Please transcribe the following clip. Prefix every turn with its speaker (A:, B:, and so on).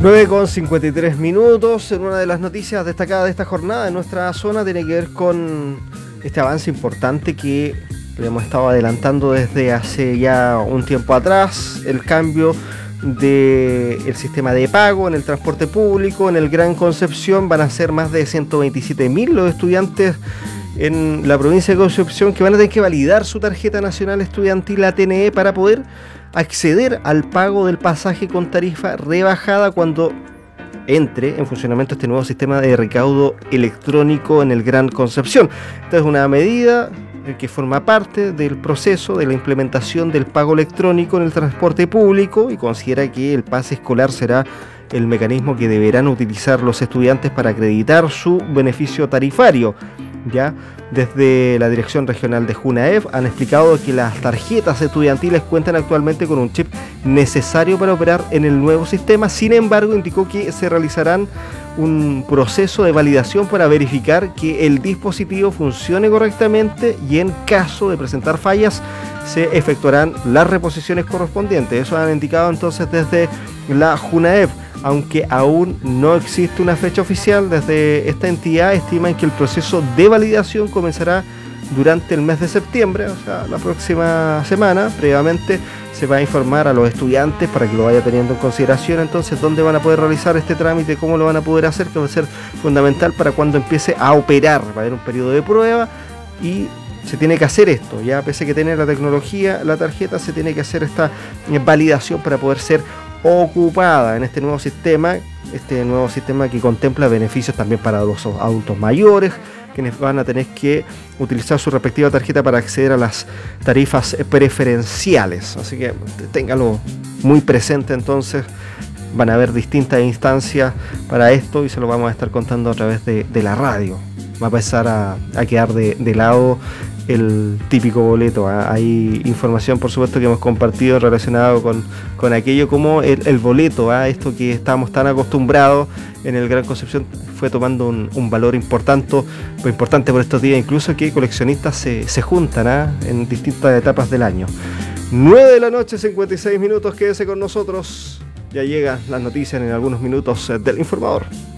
A: 9:53. En una de las noticias destacadas de esta jornada en nuestra zona tiene que ver con este avance importante que le hemos estado adelantando desde hace ya un tiempo atrás, el cambio del sistema de pago en el transporte público. En el Gran Concepción van a ser más de 127.000 los estudiantes en la provincia de Concepción que van a tener que validar su tarjeta nacional estudiantil, la TNE, para poder acceder al pago del pasaje con tarifa rebajada cuando entre en funcionamiento este nuevo sistema de recaudo electrónico en el Gran Concepción. Esta es una medida que forma parte del proceso de la implementación del pago electrónico en el transporte público y considera que el pase escolar será el mecanismo que deberán utilizar los estudiantes para acreditar su beneficio tarifario. Ya desde la Dirección Regional de Junaef han explicado que las tarjetas estudiantiles cuentan actualmente con un chip necesario para operar en el nuevo sistema. Sin embargo, indicó que se realizarán un proceso de validación para verificar que el dispositivo funcione correctamente y en caso de presentar fallas se efectuarán las reposiciones correspondientes. Eso han indicado entonces desde la Junaef. Aunque aún no existe una fecha oficial, desde esta entidad estiman que el proceso de validación comenzará durante el mes de septiembre, o sea, la próxima semana. Previamente se va a informar a los estudiantes para que lo vaya teniendo en consideración, entonces dónde van a poder realizar este trámite, cómo lo van a poder hacer, que va a ser fundamental para cuando empiece a operar. Va a haber un periodo de prueba y se tiene que hacer esto, ya pese a que tiene la tecnología, la tarjeta, se tiene que hacer esta validación para poder ser ocupada en este nuevo sistema que contempla beneficios también para los adultos mayores, quienes van a tener que utilizar su respectiva tarjeta para acceder a las tarifas preferenciales. Así que téngalo muy presente. Entonces van a haber distintas instancias para esto y se lo vamos a estar contando a través de la radio. Va a empezar a quedar de lado el típico boleto. Hay información, por supuesto, que hemos compartido relacionado con aquello como el boleto, esto que estamos tan acostumbrados en el Gran Concepción fue tomando un valor importante por estos días, incluso que coleccionistas se juntan en distintas etapas del año. 9:56. Quédese con nosotros, ya llegan las noticias en algunos minutos del Informador.